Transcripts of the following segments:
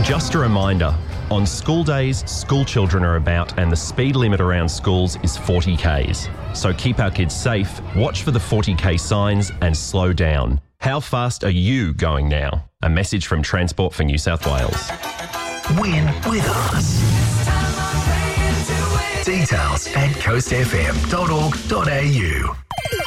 Just a reminder, on school days, school children are about and the speed limit around schools is 40 k's. So keep our kids safe, watch for the 40k signs and slow down. How fast are you going now? A message from Transport for New South Wales. Win with us. Details at coastfm.org.au.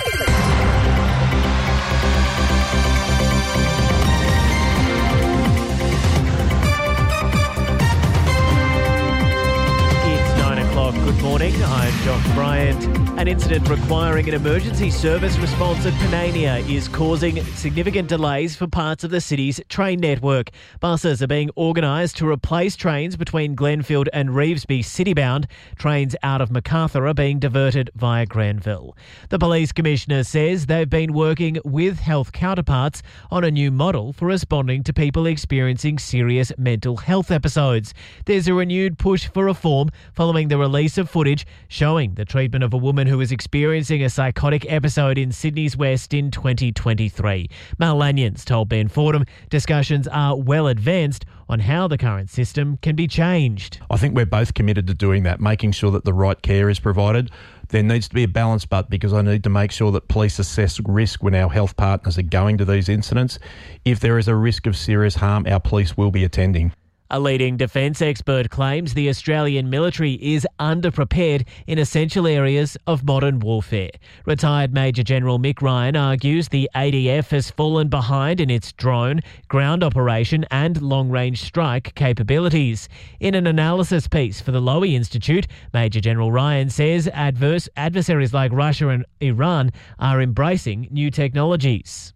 Good morning, I'm Josh Bryant. An incident requiring an emergency service response at Panania is causing significant delays for parts of the city's train network. Buses are being organised to replace trains between Glenfield and Revesby citybound. Trains out of Macarthur are being diverted via Granville. The Police Commissioner says they've been working with health counterparts on a new model for responding to people experiencing serious mental health episodes. There's a renewed push for reform following the release of footage showing the treatment of a woman who was experiencing a psychotic episode in Sydney's West in 2023. Mal Lanyons told Ben Fordham discussions are well advanced on how the current system can be changed. I think we're both committed to doing that, making sure that the right care is provided. There needs to be a balance, but because I need to make sure that police assess risk when our health partners are going to these incidents. If there is a risk of serious harm, our police will be attending. A leading defence expert claims the Australian military is underprepared in essential areas of modern warfare. Retired Major General Mick Ryan argues the ADF has fallen behind in its drone, ground operation and long-range strike capabilities. In an analysis piece for the Lowy Institute, Major General Ryan says adversaries like Russia and Iran are embracing new technologies.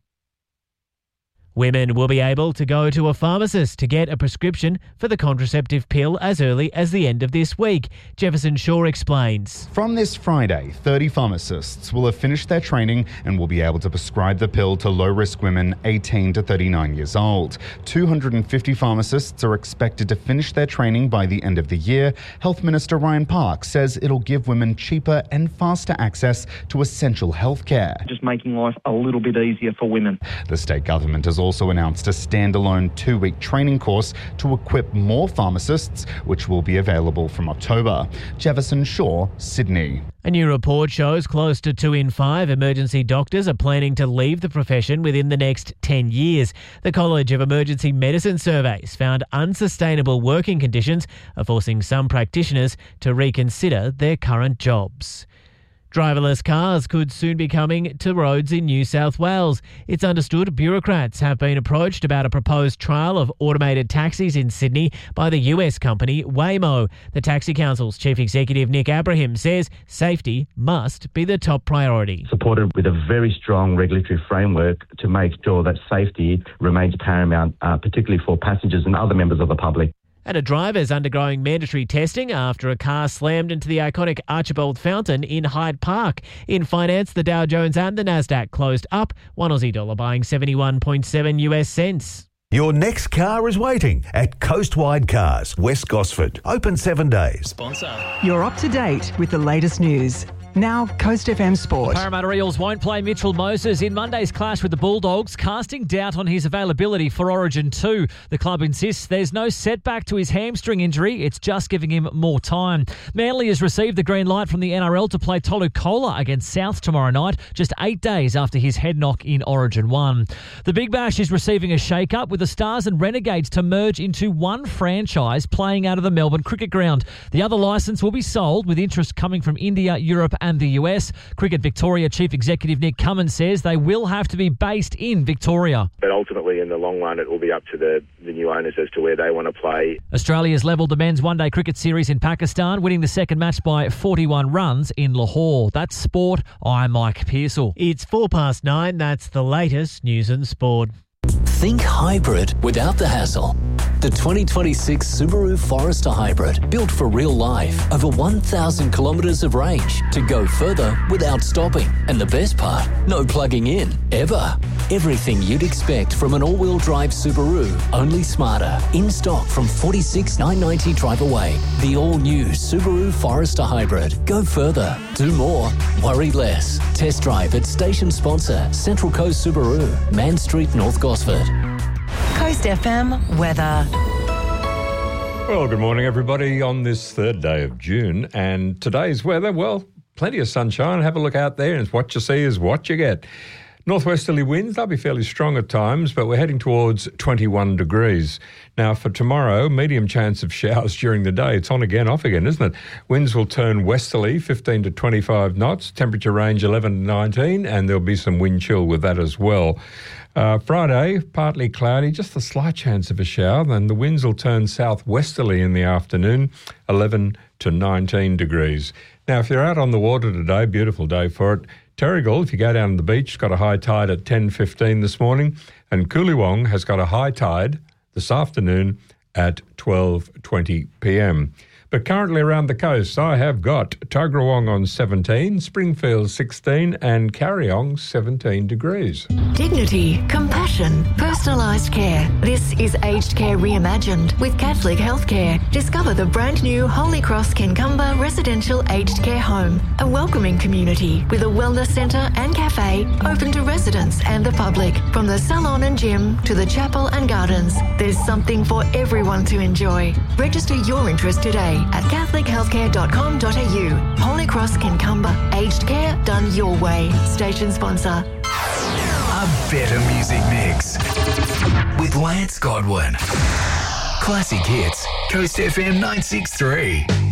Women will be able to go to a pharmacist to get a prescription for the contraceptive pill as early as the end of this week. Jefferson Shaw explains. From this Friday, 30 pharmacists will have finished their training and will be able to prescribe the pill to low-risk women 18 to 39 years old. 250 pharmacists are expected to finish their training by the end of the year. Health Minister Ryan Park says it'll give women cheaper and faster access to essential health care. Just making life a little bit easier for women. The state government has also announced a standalone 2-week training course to equip more pharmacists, which will be available from October. Jefferson Shaw, Sydney. A new report shows close to 2 in 5 emergency doctors are planning to leave the profession within the next 10 years. The College of Emergency Medicine surveys found unsustainable working conditions are forcing some practitioners to reconsider their current jobs. Driverless cars could soon be coming to roads in New South Wales. It's understood bureaucrats have been approached about a proposed trial of automated taxis in Sydney by the US company Waymo. The Taxi Council's Chief Executive Nick Abraham says safety must be the top priority. Supported with a very strong regulatory framework to make sure that safety remains paramount, particularly for passengers and other members of the public. And a driver's undergoing mandatory testing after a car slammed into the iconic Archibald Fountain in Hyde Park. In finance, the Dow Jones and the Nasdaq closed up, one Aussie dollar buying 71.7 US cents. Your next car is waiting at Coastwide Cars, West Gosford. Open 7 days. Sponsor. You're up to date with the latest news. Now, Coast FM Sport. Parramatta Eels won't play Mitchell Moses in Monday's clash with the Bulldogs, casting doubt on his availability for Origin 2. The club insists there's no setback to his hamstring injury, it's just giving him more time. Manly has received the green light from the NRL to play Tolu Kola against South tomorrow night, just 8 days after his head knock in Origin 1. The Big Bash is receiving a shake-up with the Stars and Renegades to merge into one franchise playing out of the Melbourne Cricket Ground. The other licence will be sold, with interest coming from India, Europe and the US. Cricket Victoria Chief Executive Nick Cummins says they will have to be based in Victoria. But ultimately, in the long run, it will be up to the new owners as to where they want to play. Australia's levelled the men's one-day cricket series in Pakistan, winning the second match by 41 runs in Lahore. That's sport. I'm Mike Pearsall. It's 9:04. That's the latest news and sport. Think hybrid without the hassle. The 2026 Subaru Forester Hybrid, built for real life. Over 1,000 kilometres of range to go further without stopping. And the best part, no plugging in, ever. Everything you'd expect from an all-wheel drive Subaru, only smarter. In stock from $46,990 drive away. The all-new Subaru Forester Hybrid. Go further, do more, worry less. Test drive at station sponsor Central Coast Subaru, Man Street, North Gosford. Coast FM weather. Well, good morning, everybody, on this third day of June. And today's weather, well, plenty of sunshine. Have a look out there, and what you see is what you get. Northwesterly winds, they'll be fairly strong at times, but we're heading towards 21 degrees. Now, for tomorrow, medium chance of showers during the day. It's on again, off again, isn't it? Winds will turn westerly, 15 to 25 knots, temperature range 11 to 19, and there'll be some wind chill with that as well. Friday, partly cloudy, just a slight chance of a shower, then the winds will turn southwesterly in the afternoon, 11 to 19 degrees. Now, if you're out on the water today, beautiful day for it. Terrigal, if you go down to the beach, got a high tide at 10:15 this morning, and Coolywong has got a high tide this afternoon at 12:20 p.m. But currently around the coast, I have got Tuggeranong on 17, Springfield 16, and Carryong 17 degrees. Dignity, compassion, personalised care. This is Aged Care Reimagined with Catholic Healthcare. Discover the brand new Holy Cross Kincumber Residential Aged Care Home, a welcoming community with a wellness centre and cafe open to residents and the public. From the salon and gym to the chapel and gardens, there's something for everyone to enjoy. Register your interest today at catholichealthcare.com.au. Holy Cross Kincumber, aged care done your way. Station sponsor. A better music mix with Lance Godwin. Classic hits, Coast FM 963.